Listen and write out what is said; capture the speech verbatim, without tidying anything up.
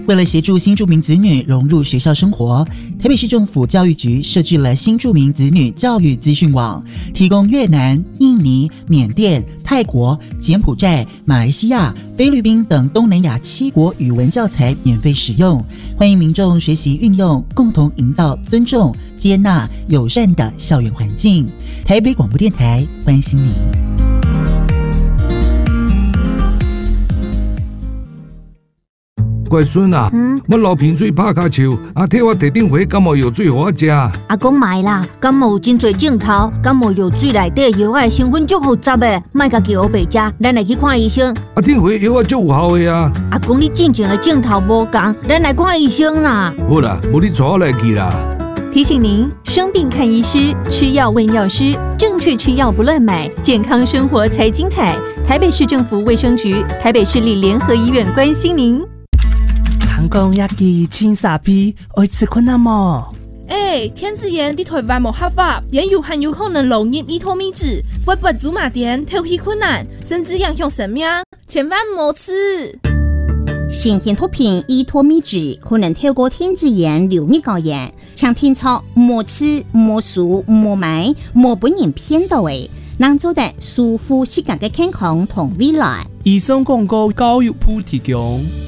为了协助新住民子女融入学校生活，台北市政府教育局设置了新住民子女教育资讯网，提供越南、印尼、缅甸、泰国、柬埔寨、马来西亚、菲律宾等东南亚七国语文教材免费使用，欢迎民众学习运用，共同营造尊重、接纳、友善的校园环境。台北广播电台关心您。 乖孙啊，嗯、我流鼻水拍骹笑，啊，替我地顶回感冒药水给我吃。 阿公买啦，感冒有真侪症头，感冒药水内底药的成分足复杂的，莫家己学白吃，咱来去看医生。 啊，顶回药啊足有效的啊。 阿公，你进前的症头无同，咱来看医生啦。 好啦，无你带我来去啦。 提醒您：生病看医师，吃药问药师，正确吃药不乱买，健康生活才精彩。台北市政府卫生局、台北市立联合医院关心您。 韩国亚基青沙皮，爱吃困难么？ 哎，天子炎伫台湾无合法，也有很有可能漏入伊托米脂，会不祖马店头皮困难，甚至影响生命，千万莫吃。 新型毒品伊托米脂可能透过天子炎流入高原，请听操莫吃、莫数、莫买、莫本人骗到的，能做得舒服世界嘅健康同未来。 以上广告教育部提供。